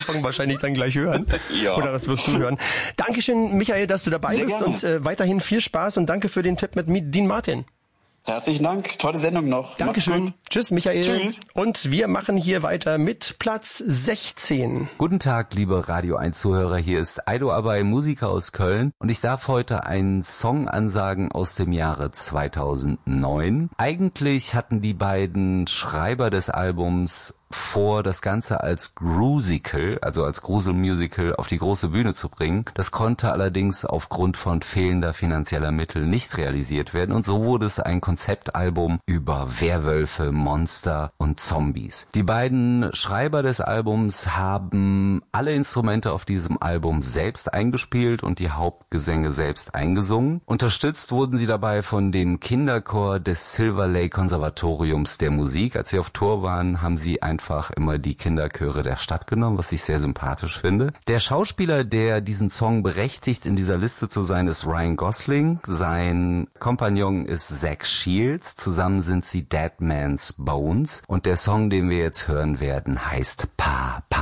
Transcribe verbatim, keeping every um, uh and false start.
Song wahrscheinlich dann gleich hören. Ja. Oder das wirst du hören. Dankeschön, Michael, dass du dabei Sehr bist gerne. und äh, weiterhin viel Spaß und danke für den Tipp mit Dean Martin. Herzlichen Dank, tolle Sendung noch. Dankeschön. Tschüss, Michael. Tschüss. Und wir machen hier weiter mit Platz sechzehn. Guten Tag, liebe Radio eins Zuhörer. Hier ist Aido Abay, Musiker aus Köln. Und ich darf heute einen Song ansagen aus dem Jahre zweitausendneun. Eigentlich hatten die beiden Schreiber des Albums vor, das Ganze als Grusical, also als Gruselmusical, auf die große Bühne zu bringen. Das konnte allerdings aufgrund von fehlender finanzieller Mittel nicht realisiert werden und so wurde es ein Konzeptalbum über Werwölfe, Monster und Zombies. Die beiden Schreiber des Albums haben alle Instrumente auf diesem Album selbst eingespielt und die Hauptgesänge selbst eingesungen. Unterstützt wurden sie dabei von dem Kinderchor des Silver Lake Konservatoriums der Musik. Als sie auf Tour waren, haben sie ein einfach immer die Kinderchöre der Stadt genommen, was ich sehr sympathisch finde. Der Schauspieler, der diesen Song berechtigt, in dieser Liste zu sein, ist Ryan Gosling. Sein Kompagnon ist Zach Shields. Zusammen sind sie Dead Man's Bones. Und der Song, den wir jetzt hören werden, heißt Pa Pa.